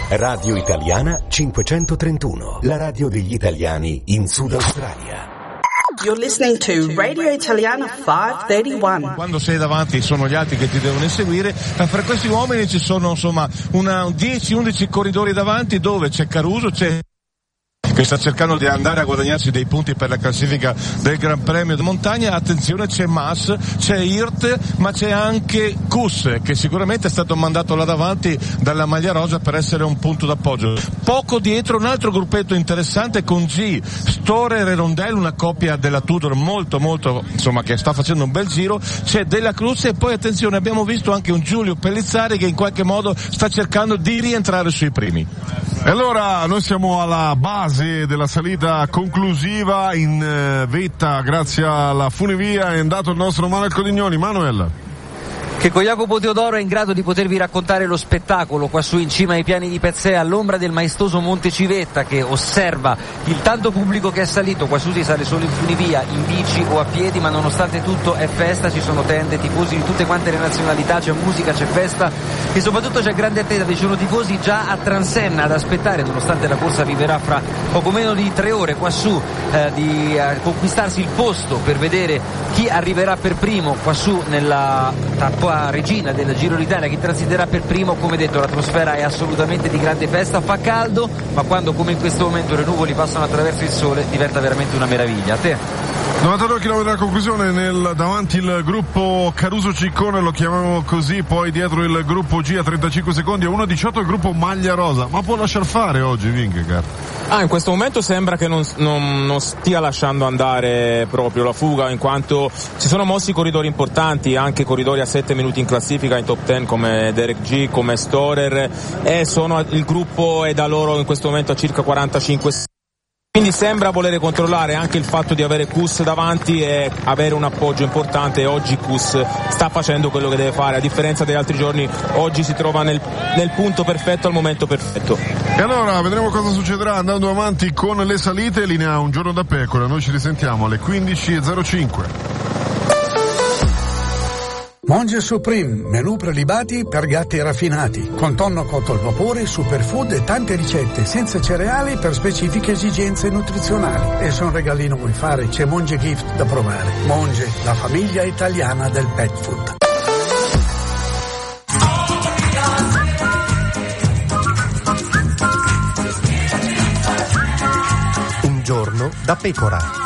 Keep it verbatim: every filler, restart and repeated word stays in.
Radio Italiana cinquecentotrentuno, la radio degli italiani in Sud Australia. You're listening to Radio Italiana cinquecentotrentatré. Quando sei davanti sono gli altri che ti devono inseguire, ma fra questi uomini ci sono insomma una dieci undici corridori davanti, dove c'è Caruso, c'è che sta cercando di andare a guadagnarsi dei punti per la classifica del Gran Premio di Montagna. Attenzione, c'è Mas, c'è Hirt, ma c'è anche Kuss, che sicuramente è stato mandato là davanti dalla maglia rosa per essere un punto d'appoggio. Poco dietro un altro gruppetto interessante con G, Storer e Rondel, una coppia della Tudor molto molto insomma che sta facendo un bel giro. C'è Della Cruz e poi attenzione, abbiamo visto anche un Giulio Pellizzari che in qualche modo sta cercando di rientrare sui primi. E allora noi siamo alla base della salita conclusiva, in eh, vetta grazie alla funivia è andato il nostro Manuel Codignoni. Manuel. Che con Jacopo Teodoro è in grado di potervi raccontare lo spettacolo qua su in cima ai piani di Pezzè, all'ombra del maestoso Monte Civetta, che osserva il tanto pubblico che è salito. Qua su si sale solo in funivia, in bici o a piedi, ma nonostante tutto è festa, ci sono tende, tifosi di tutte quante le nazionalità, c'è musica, c'è festa e soprattutto c'è grande attesa, ci sono tifosi già a Transenna ad aspettare, nonostante la corsa vivrà fra poco meno di tre ore qua su, eh, di eh, conquistarsi il posto per vedere chi arriverà per primo qua su nella tappa regina del Giro d'Italia, chi transiterà per primo. Come detto, l'atmosfera è assolutamente di grande festa, fa caldo, ma quando come in questo momento le nuvoli passano attraverso il sole diventa veramente una meraviglia. A te. novantadue chilometri alla conclusione, nel, davanti il gruppo Caruso Ciccone, lo chiamiamo così, poi dietro il gruppo G a trentacinque secondi, a uno diciotto il gruppo Maglia Rosa. Ma può lasciar fare oggi Vingegaard? Ah, in questo momento sembra che non, non, non stia lasciando andare proprio la fuga, in quanto si sono mossi corridori importanti, anche corridori a sette minuti in classifica in top dieci come Derek G, come Storer, e sono, il gruppo è da loro in questo momento a circa quarantacinque. Quindi sembra volere controllare anche il fatto di avere Kuss davanti e avere un appoggio importante, e oggi Kuss sta facendo quello che deve fare, a differenza degli altri giorni oggi si trova nel, nel punto perfetto al momento perfetto. E allora vedremo cosa succederà andando avanti con le salite. Linea Un Giorno da Pecora, noi ci risentiamo alle quindici e zero cinque. Monge Supreme, menù prelibati per gatti raffinati, con tonno cotto al vapore, superfood e tante ricette senza cereali per specifiche esigenze nutrizionali. E se un regalino vuoi fare, c'è Monge Gift da provare. Monge, la famiglia italiana del pet food. Un giorno da pecora.